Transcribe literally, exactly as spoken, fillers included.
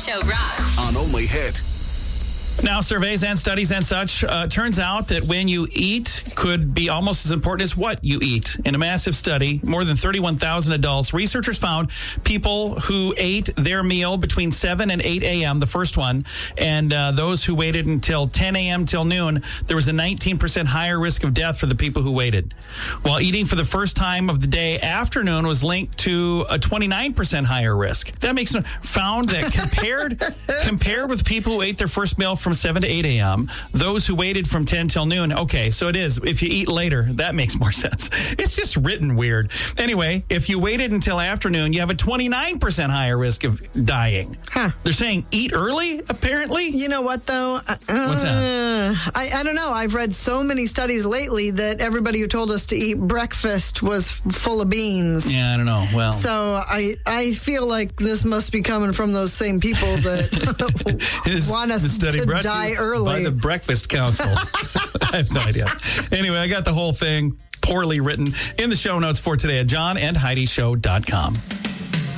Show rocks. On Only Hit. Now, surveys and studies and such, uh, turns out that when you eat could be almost as important as what you eat. In a massive study, more than thirty-one thousand adults, researchers found people who ate their meal between seven and eight a.m., the first one, and uh, those who waited until ten a.m. till noon, there was a nineteen percent higher risk of death for the people who waited. While eating for the first time of the day after noon was linked to a twenty-nine percent higher risk. That makes no, found that compared compared with people who ate their first meal from seven to eight a.m., those who waited from ten till noon, okay, so it is. If you eat later, that makes more sense. It's just written weird. Anyway, if you waited until afternoon, you have a twenty-nine percent higher risk of dying. Huh. They're saying eat early, apparently? You know what, though? Uh, What's that? I, I don't know. I've read so many studies lately that everybody who told us to eat breakfast was f- full of beans. Yeah, I don't know. Well, So I I feel like this must be coming from those same people that Is want the us study to brought to die you early. by the Breakfast Council. I have no idea. Anyway, I got the whole thing poorly written in the show notes for today at john and heidi show dot com.